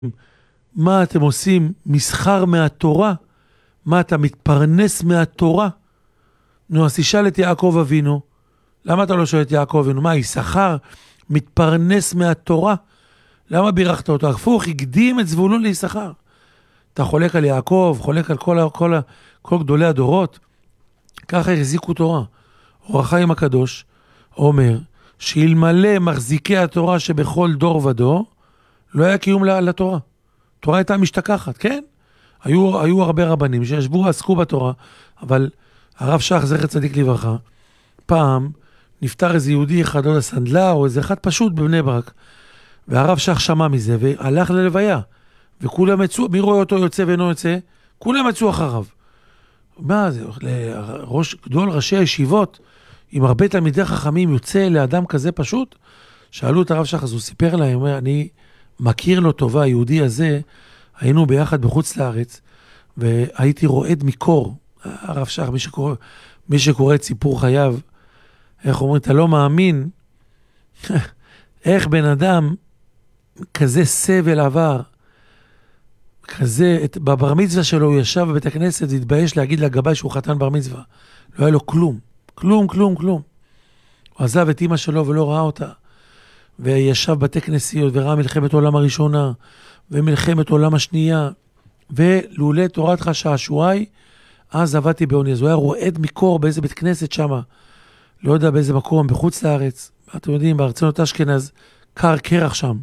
מה אתם עושים? מסחר מהתורה? מה אתה מתפרנס מהתורה? נו, אז תשאל את יעקב אבינו. למה אתה לא שואל את יעקב אבינו? מה, יששכר מתפרנס מהתורה? למה בירכת אותו? הפוך, הקדים את זבולון ליששכר. אתה חולק על יעקב, חולק על כל גדולי הדורות. ככה החזיקו תורה. אור החיים הקדוש אומר שאלמלא מחזיקי התורה שבכל דור ודור, לא היה קיום לתורה. התורה הייתה משתכחת, כן? היו הרבה רבנים שישבו, עסקו בתורה, אבל הרב שך, זכר צדיק לברכה, פעם נפטר איזה יהודי אחד, או הסנדלר, או איזה אחד פשוט בבני ברק, והרב שך שמע מזה, והלך ללוויה, וכולם יצאו, מי רואה אותו יוצא ואינו יוצא? כולם יצאו אחריו. מה זה? גדול ראשי הישיבות, עם הרבה תלמידי חכמים, יוצא לאדם כזה פשוט? שאלו את הרב שך, אז הוא סיפר להם, אומר, אני מכיר לו טובה, היהודי הזה, היינו ביחד בחוץ לארץ, והייתי רועד מקור. הרב שך, מי שקורא את סיפור חייו, איך אומרים, אתה לא מאמין, איך בן אדם כזה סבל עבר, כזה, בבר מצווה שלו הוא ישב בבית הכנסת, והתבייש להגיד לגבי שהוא חתן בר מצווה. לא היה לו כלום, כלום, כלום, כלום. הוא עזב את אמא שלו ולא ראה אותה, וישב בתי כנסיות וראה מלחמת עולם הראשונה, ומלחמת עולם השנייה, ולולא תורתך שעשועי, אז עבדתי בעוני. אז הוא היה רועד מקור באיזה בית כנסת שמה, לא יודע באיזה מקום, בחוץ לארץ, אתם יודעים, בארצות אשכנז, קר קרח שם.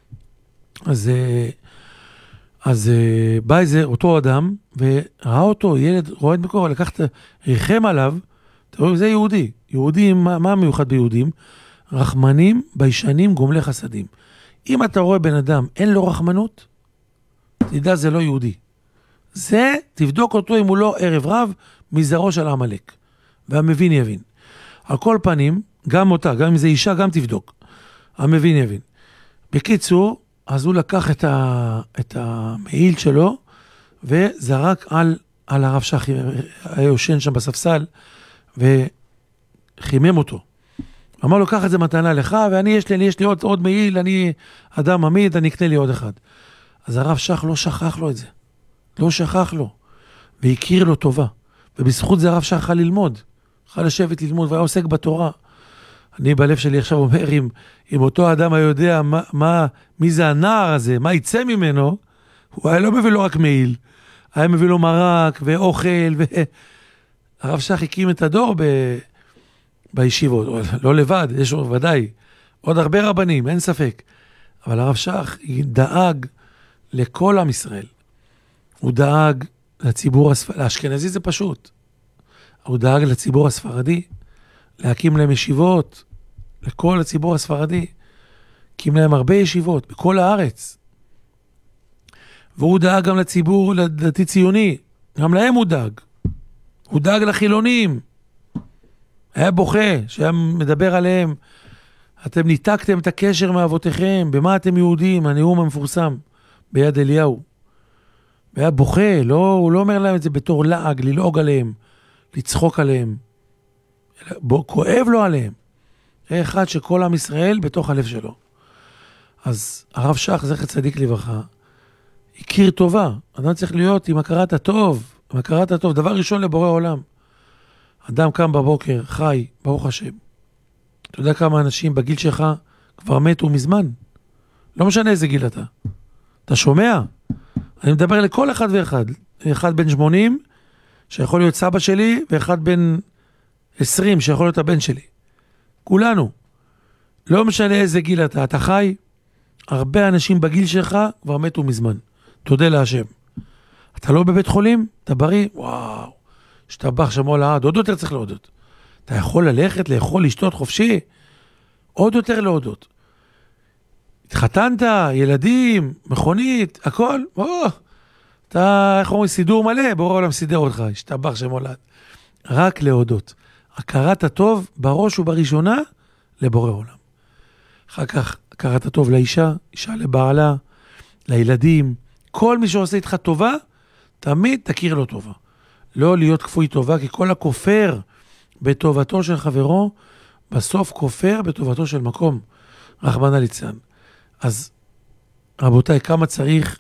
אז בא איזה אותו אדם, וראה אותו, ילד רועד מקור, לקח, ריחם עליו, תראו, זה יהודי. יהודים, מה מיוחד ביהודים? רחמנים, ביישנים, גומלי חסדים. אם אתה רואה בן אדם, אין לו רחמנות, תדע, זה לא יהודי. זה, תבדוק אותו אם הוא לא ערב רב, מזרעו של עמלק. והמבין יבין. על כל פנים, גם אותה, גם אם זה אישה, גם תבדוק. המבין יבין. בקיצור, אז הוא לקח את המעיל שלו, וזרק על הרב שך, היה יושן שם בספסל, וחימם אותו. אמר לו, קח את זה מתנה לך, ואני, יש לי עוד מעיל, אני אדם עמיד, אני אקנה לי עוד אחד. אז הרב שך לא שכח לו את זה. לא שכח לו. והכיר לו טובה. ובזכות זה הרב שך יכול ללמוד. יכול לשבת ללמוד, והיה עוסק בתורה. אני בלב שלי עכשיו אומר, אם אותו אדם היה יודע מי זה הנער הזה, מה יצא ממנו, הוא היה לא מביא לו רק מעיל. היה מביא לו מרק ואוכל, הרב שך הקים את הדור בישיבות, לא לבד, יש ודאי, עוד הרבה רבנים, אין ספק. אבל הרב שך דאג לכל עם ישראל. הוא דאג לציבור האשכנזי, זה פשוט. הוא דאג לציבור הספרדי, להקים להם ישיבות, לכל הציבור הספרדי. הקים להם הרבה ישיבות, בכל הארץ. והוא דאג גם לציבור לדתי ציוני, גם להם הוא דאג. הוא דאג לחילונים. היה בוכה, שהיה מדבר עליהם, אתם ניתקתם את הקשר מאבותיכם, במה אתם יהודים, הנאום המפורסם, ביד אליהו. והיה בוכה, הוא לא אומר להם את זה בתור לעג, ללעוג עליהם, לצחוק עליהם. כואב לו עליהם. זה אחד שכל עם ישראל בתוך הלב שלו. אז הרב שך, זכר צדיק לברכה, הכיר טובה. אדם צריך להיות עם הכרת הטוב, עם הכרת הטוב, דבר ראשון לבורא עולם. אדם קם בבוקר, חי, ברוך השם. אתה יודע כמה אנשים בגיל שלך כבר מתו מזמן? לא משנה איזה גיל אתה. אתה שומע? אני מדבר לכל אחד ואחד. אחד בן 80, שיכול להיות סבא שלי, ואחד בן 20, שיכול להיות הבן שלי. כולנו. לא משנה איזה גיל אתה. אתה חי, הרבה אנשים בגיל שלך כבר מתו מזמן. תודה להשם. אתה לא בבית חולים? אתה בריא? וואו. שתבח שמו לעד. עוד יותר צריך להודות. אתה יכול ללכת, לאכול, לשתות חופשי? עוד יותר להודות. התחתנת, ילדים, מכונית, הכל, אתה, איך אומרים, סידור מלא, בורא עולם סידר אותך, השתבח שמולד. רק להודות. הכרת הטוב בראש ובראשונה לבורא עולם. אחר כך, הכרת הטוב לאישה, אישה לבעלה, לילדים, כל מי שעושה איתך טובה, תמיד תכיר לו טובה. לא להיות כפוי טובה, כי כל הכופר בטובתו של חברו, בסוף כופר בטובתו של מקום. רחמנא ליצלן. אז רבותיי, כמה צריך